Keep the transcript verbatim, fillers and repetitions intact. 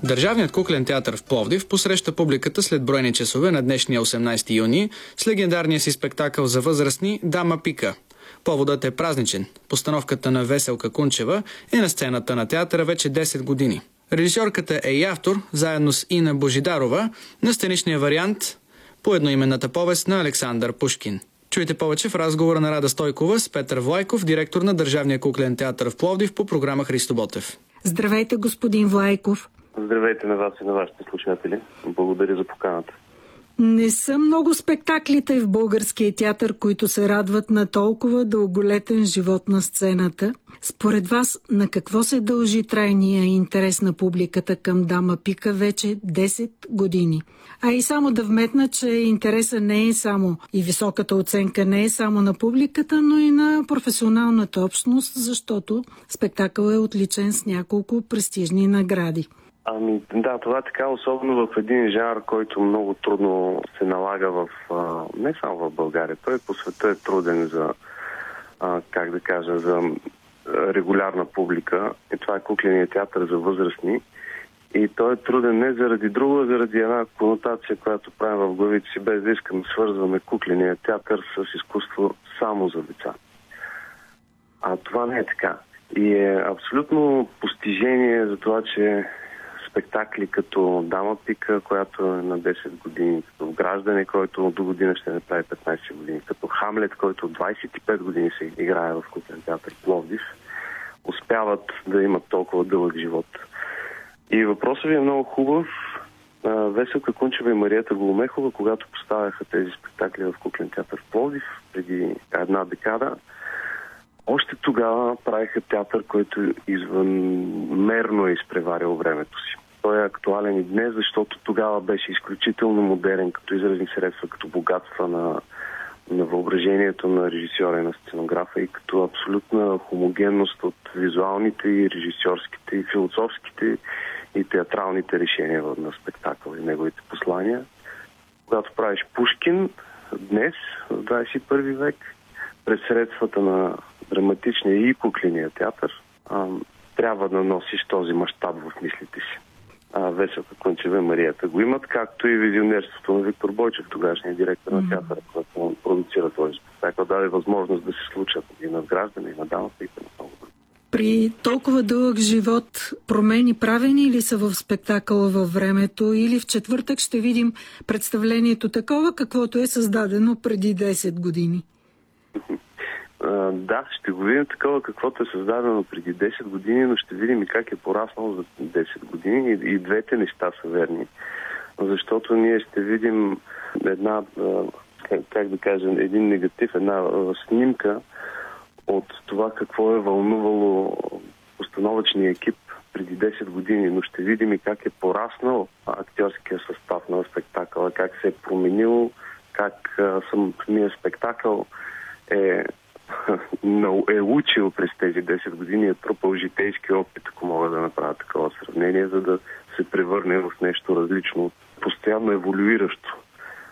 Държавният куклен театър в Пловдив посреща публиката след броени часове на днешния осемнайсети юни с легендарния си спектакъл за възрастни «Дама Пика». Поводът е празничен. Постановката на Веселка Кунчева е на сцената на театъра вече десет години. Режисьорката е и автор, заедно с Ина Божидарова, на сценичния вариант по едноименната повест на Александър Пушкин. Чуйте повече в разговора на Рада Стойкова с Петър Влайков, директор на Държавния куклен театър в Пловдив, по програма Христо Ботев. Здравейте, господин Влайков. Здравейте на вас и на вашите слушатели. Благодаря за поканата. Не са много спектаклите в българския театър, които се радват на толкова дълголетен живот на сцената. Според вас, на какво се дължи трайния интерес на публиката към Дама Пика вече десет години? А и само да вметна, че интереса не е само и високата оценка не е само на публиката, но и на професионалната общност, защото спектакъл е отличен с няколко престижни награди. Ами да, това е така, особено в един жанр, който много трудно се налага в, а, не само в България. Той по света е труден за, а, как да кажа, за регулярна публика. И това е кукленият театър за възрастни. И той е труден не заради друго, а заради една конотация, която правим в главите си, без да искам да свързваме кукленият театър с изкуство само за деца. А това не е така. И е абсолютно постижение за това, че спектакли като Дама Пика, която е на десет години, като Граждане, който до година ще направи петнайсет години, като Хамлет, който от двайсет и пет години се играе в куклен театър Пловдив, успяват да имат толкова дълъг живот. И въпросът ви е много хубав. Веселка Кунчева и Мариета Голомехова, когато поставяха тези спектакли в куклен театър в Пловдив преди една декада, още тогава правиха театър, който извънмерно е изпреварил времето си. Той е актуален и днес, защото тогава беше изключително модерен като изразни средства, като богатства на, на въображението на режисьора и на сценографа и като абсолютна хомогенност от визуалните и режисьорските и философските и театралните решения на спектакъл и неговите послания. Когато правиш Пушкин днес, в двайсет и първи век, през средствата на драматичния и кукления театър, а, трябва да носиш този мащаб в мислите си. А, Веселка Кунчева и Марията го имат, както и визионерството на Виктор Бойчев, тогашния директор на театъра, който продуцира този спектакъл, даде възможност да се случат и надграждане, и на Дама Пика, и на много други. При толкова дълъг живот промени правени ли са в спектакъла във времето, или в четвъртък ще видим представлението такова, каквото е създадено преди десет години? Uh, да, ще го видим такова, каквото е създадено преди десет години, но ще видим и как е пораснало за десет години. И, и двете неща са верни. Защото ние ще видим една, uh, как, как да кажем, един негатив, една uh, снимка от това какво е вълнувало постановъчния екип преди десет години, но ще видим и как е пораснал актьорския състав на спектакъла, как се е променил, как uh, самия спектакъл е е учил през тези десет години, е трупал житейски опит, ако мога да направя такова сравнение, за да се превърне в нещо различно, постоянно еволюиращо.